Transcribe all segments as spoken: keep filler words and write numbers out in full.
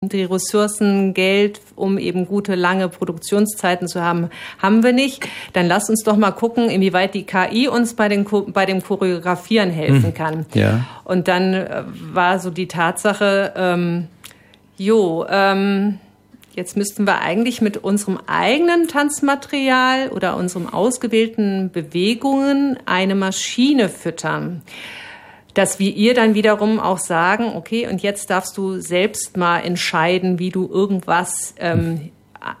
Die Ressourcen, Geld, um eben gute, lange Produktionszeiten zu haben, haben wir nicht. Dann lass uns doch mal gucken, inwieweit die K I uns bei, den, bei dem Choreografieren helfen kann. Ja. Und dann äh, war so die Tatsache, ähm, jo, ähm, jetzt müssten wir eigentlich mit unserem eigenen Tanzmaterial oder unserem ausgewählten Bewegungen eine Maschine füttern. Dass wir ihr dann wiederum auch sagen, okay, und jetzt darfst du selbst mal entscheiden, wie du irgendwas ähm,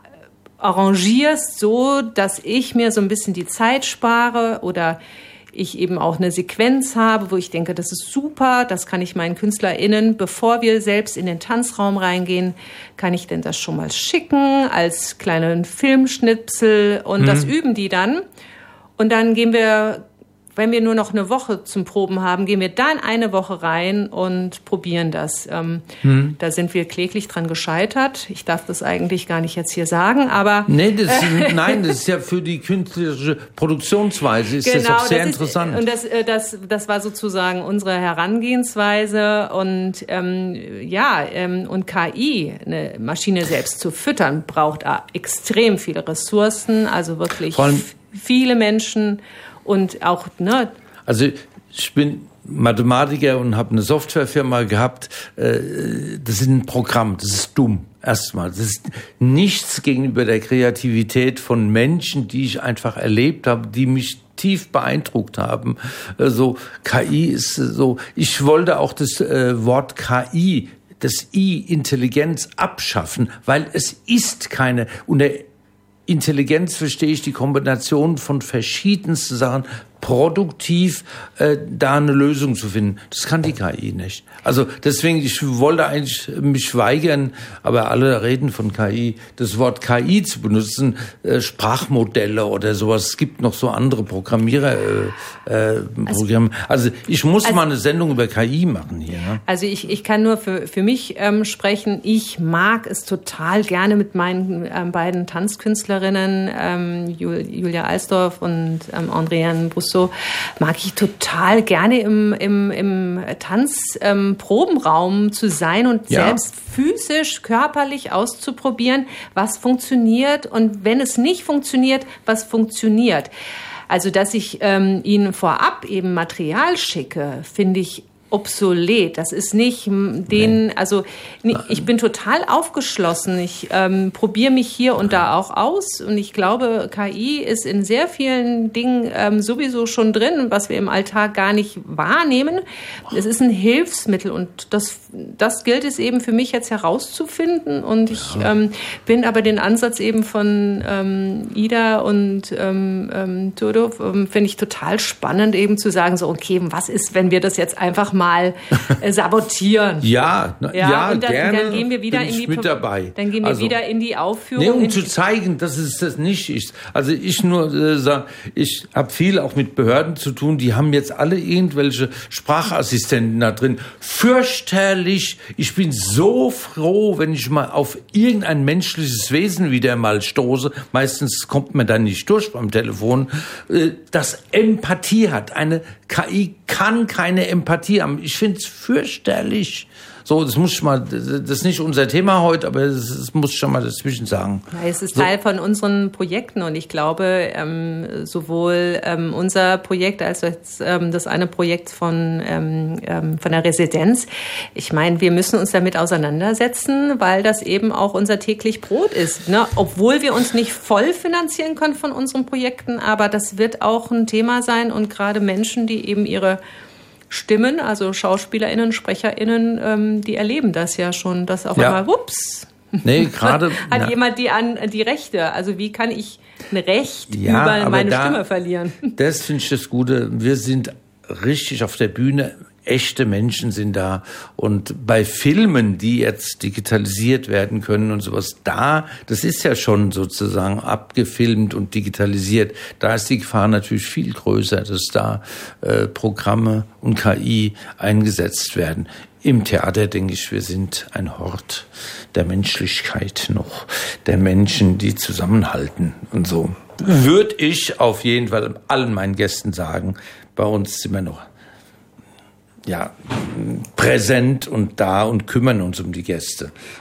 arrangierst, so dass ich mir so ein bisschen die Zeit spare oder ich eben auch eine Sequenz habe, wo ich denke, das ist super, das kann ich meinen KünstlerInnen, bevor wir selbst in den Tanzraum reingehen, kann ich denn das schon mal schicken als kleinen Filmschnipsel und mhm. das üben die dann. Und dann gehen wir, wenn wir nur noch eine Woche zum Proben haben, gehen wir dann eine Woche rein und probieren das. Ähm, hm. Da sind wir kläglich dran gescheitert. Ich darf das eigentlich gar nicht jetzt hier sagen, aber... Nee, das, nein, das ist ja für die künstlerische Produktionsweise ist genau, das auch sehr das ist, interessant. Und das, das, das war sozusagen unsere Herangehensweise. Und ähm, ja, ähm, und K I, eine Maschine selbst zu füttern, braucht extrem viele Ressourcen, also wirklich viele Menschen... Und auch, ne? Also ich bin Mathematiker und habe eine Softwarefirma gehabt. Das ist ein Programm, das ist dumm. Erstmal, das ist nichts gegenüber der Kreativität von Menschen, die ich einfach erlebt habe, die mich tief beeindruckt haben. So K I ist so. Ich wollte auch das Wort K I, das I, Intelligenz, abschaffen, weil es ist keine. Unter Intelligenz verstehe ich die Kombination von verschiedensten Sachen, produktiv äh, da eine Lösung zu finden. Das kann die K I nicht. Also deswegen, ich wollte eigentlich mich weigern, aber alle reden von K I, das Wort K I zu benutzen, äh, Sprachmodelle oder sowas. Es gibt noch so andere Programmierer äh, äh, Programme. Also ich muss also, mal eine Sendung über K I machen hier. Ne? Also ich, ich kann nur für, für mich ähm, sprechen. Ich mag es total gerne mit meinen ähm, beiden Tanzkünstlerinnen, ähm, Julia Alsdorf und ähm, Andréane Brousseau, mag ich total gerne im, im, im Tanzprobenraum ähm, zu sein und ja. selbst physisch, körperlich auszuprobieren, was funktioniert und wenn es nicht funktioniert, was funktioniert. Also, dass ich ähm, Ihnen vorab eben Material schicke, finde ich obsolet. Das ist nicht den, also ich bin total aufgeschlossen. Ich ähm, probiere mich hier und da auch aus und ich glaube, K I ist in sehr vielen Dingen ähm, sowieso schon drin, was wir im Alltag gar nicht wahrnehmen. Es ist ein Hilfsmittel und das, das gilt es eben für mich jetzt herauszufinden und ich ähm, bin aber den Ansatz eben von ähm, Ida und ähm, ähm, Todo, ähm, finde ich total spannend eben zu sagen, so okay, was ist, wenn wir das jetzt einfach mal mal äh, sabotieren. Ja, ja, ja, und dann, gerne dann gehen wir wieder bin in die ich mit dabei. Dann gehen wir also, wieder in die Aufführung. Nee, um zu zeigen, dass es das nicht ist. Also ich nur äh, sage, ich habe viel auch mit Behörden zu tun, die haben jetzt alle irgendwelche Sprachassistenten da drin. Fürchterlich. Ich bin so froh, wenn ich mal auf irgendein menschliches Wesen wieder mal stoße. Meistens kommt man dann nicht durch beim Telefon, äh, das Empathie hat. Eine K I kann keine Empathie haben. Ich finde es fürchterlich. So, das muss ich mal, das ist nicht unser Thema heute, aber das, das muss ich schon mal dazwischen sagen. Ja, es ist so. Teil von unseren Projekten und ich glaube, ähm, sowohl ähm, unser Projekt als auch ähm, das eine Projekt von, ähm, von der Residenz. Ich meine, wir müssen uns damit auseinandersetzen, weil das eben auch unser täglich Brot ist. Ne? Obwohl wir uns nicht voll finanzieren können von unseren Projekten, aber das wird auch ein Thema sein und gerade Menschen, die eben ihre Stimmen, also SchauspielerInnen, SprecherInnen, ähm, die erleben das ja schon, dass auf ja. einmal, wups, nee, gerade hat ja. jemand die, an, die Rechte. Also wie kann ich ein Recht ja, über meine da, Stimme verlieren? Das finde ich das Gute. Wir sind richtig auf der Bühne. Echte Menschen sind da. Und bei Filmen, die jetzt digitalisiert werden können und sowas, da, das ist ja schon sozusagen abgefilmt und digitalisiert. Da ist die Gefahr natürlich viel größer, dass da äh, Programme und K I eingesetzt werden. Im Theater, denke ich, wir sind ein Hort der Menschlichkeit noch, der Menschen, die zusammenhalten und so. Würde ich auf jeden Fall allen meinen Gästen sagen, bei uns sind wir noch ja, präsent und da und kümmern uns um die Gäste.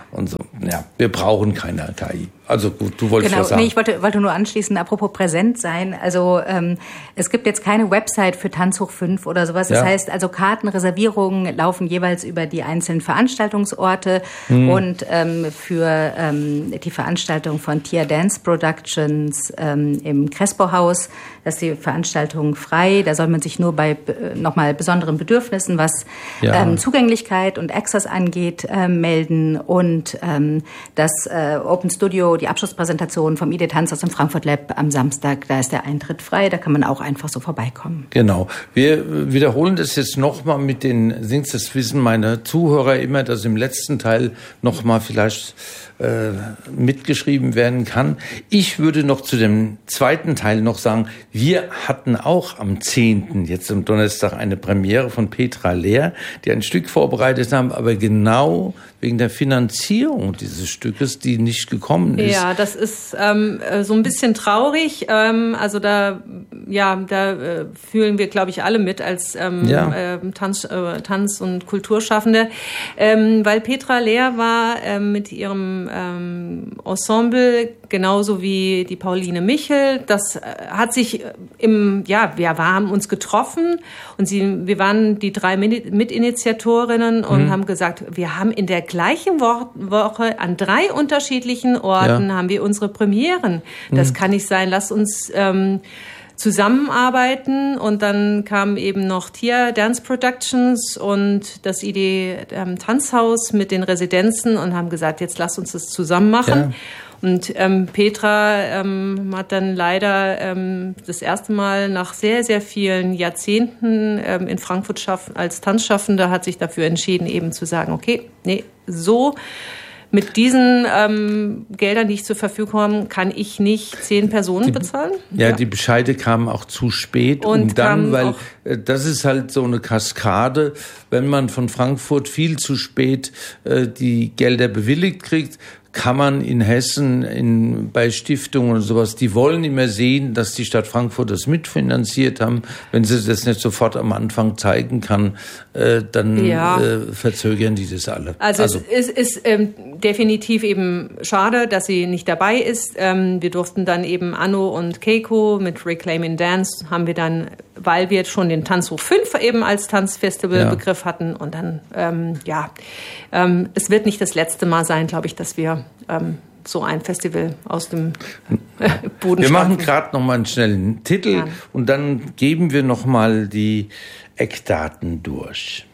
und so. Ja, wir brauchen keine K I. Also gut, du wolltest genau, was sagen. Nee, ich wollte, wollte nur anschließen, apropos präsent sein. Also ähm, es gibt jetzt keine Website für Tanzhoch fünf oder sowas. Das ja. heißt, also Kartenreservierungen laufen jeweils über die einzelnen Veranstaltungsorte hm. und ähm, für ähm, die Veranstaltung von Tia Dance Productions ähm, im Crespo-Haus, das ist die Veranstaltung frei. Da soll man sich nur bei äh, nochmal besonderen Bedürfnissen, was ja. ähm, Zugänglichkeit und Access angeht, äh, melden. Und ähm, das äh, Open Studio, die Abschlusspräsentation vom I D Tanz aus dem Frankfurt Lab am Samstag, da ist der Eintritt frei, da kann man auch einfach so vorbeikommen. Genau. Wir wiederholen das jetzt nochmal mit den Things, das wissen meine Zuhörer immer, dass im letzten Teil nochmal vielleicht äh, mitgeschrieben werden kann. Ich würde noch zu dem zweiten Teil noch sagen, wir hatten auch am zehnten, jetzt am Donnerstag, eine Premiere von Petra Lehr, die ein Stück vorbereitet haben, aber genau wegen der Finanzierung dieses Stückes, die nicht gekommen ist. Ja, das ist ähm, so ein bisschen traurig. Ähm, also da, ja, da äh, fühlen wir, glaube ich, alle mit als ähm, ja. äh, Tanz, äh, Tanz- und Kulturschaffende, ähm, weil Petra Lehr war äh, mit ihrem ähm, Ensemble genauso wie die Pauline Michel. Das äh, hat sich im, ja, wir haben uns getroffen und sie, wir waren die drei Mitinitiatorinnen und mhm. haben gesagt, wir haben in der gleichen Woche an drei unterschiedlichen Orten ja. haben wir unsere Premieren. Das mhm. kann nicht sein. Lass uns ähm, zusammenarbeiten. Und dann kam eben noch Tia Dance Productions und das I D ähm, Tanzhaus mit den Residenzen und haben gesagt, jetzt lass uns das zusammen machen. Ja. Und ähm, Petra ähm, hat dann leider ähm, das erste Mal nach sehr, sehr vielen Jahrzehnten ähm, in Frankfurt schaffen, als Tanzschaffende hat sich dafür entschieden, eben zu sagen, okay, nee, so mit diesen ähm, Geldern, die ich zur Verfügung habe, kann ich nicht zehn Personen die, bezahlen. Ja, ja, die Bescheide kamen auch zu spät. Und, und dann, weil äh, das ist halt so eine Kaskade, wenn man von Frankfurt viel zu spät äh, die Gelder bewilligt kriegt, kann man in Hessen in, bei Stiftungen und sowas, die wollen immer sehen, dass die Stadt Frankfurt das mitfinanziert haben. Wenn sie das nicht sofort am Anfang zeigen kann, äh, dann ja. äh, verzögern die das alle. Also, also. es ist, ist ähm, definitiv eben schade, dass sie nicht dabei ist. Ähm, wir durften dann eben Anno und Keiko mit Reclaiming Dance haben wir dann, weil wir schon den Tanzhoch fünf eben als Tanzfestival-Begriff ja. hatten und dann, ähm, ja, ähm, es wird nicht das letzte Mal sein, glaube ich, dass wir ähm, so ein Festival aus dem äh, Boden Wir stampfen. machen gerade noch mal einen schnellen Titel ja. und dann geben wir noch mal die Eckdaten durch.